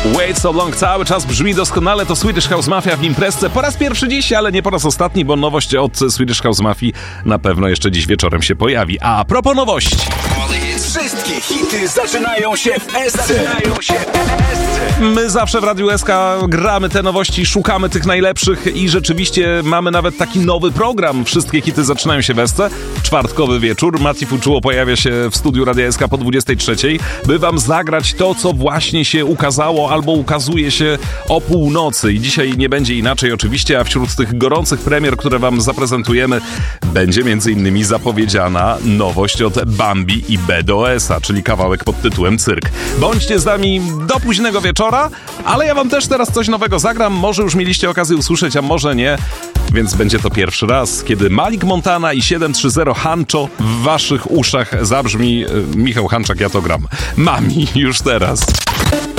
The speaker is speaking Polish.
Wait So Long cały czas brzmi doskonale, to Swedish House Mafia w imprezce po raz pierwszy dziś, ale nie po raz ostatni, bo nowość od Swedish House Mafii na pewno jeszcze dziś wieczorem się pojawi. A propos nowości. Wszystkie hity zaczynają się w SC. My zawsze w Radiu SK gramy te nowości, szukamy tych najlepszych i rzeczywiście mamy nawet taki nowy program. Wszystkie hity zaczynają się w SC. Czwartkowy wieczór. Mati Fuczuło pojawia się w studiu Radia SK po 23:00, by wam zagrać to, co właśnie się ukazało albo ukazuje się o północy. I dzisiaj nie będzie inaczej oczywiście, a wśród tych gorących premier, które wam zaprezentujemy, będzie m.in. zapowiedziana nowość od Bambi i BDOS-a, czyli kawałek pod tytułem Cyrk. Bądźcie z nami do późnego wieczora, ale ja wam też teraz coś nowego zagram. Może już mieliście okazję usłyszeć, a może nie. Więc będzie to pierwszy raz, kiedy Malik Montana i 730 Hancho w waszych uszach zabrzmi. Michał Hanczak, ja to gram. Mami, już teraz.